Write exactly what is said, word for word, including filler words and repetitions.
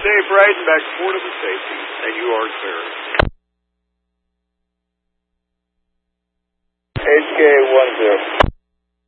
safe riding back to portable safety, and you are clear. H K one zero.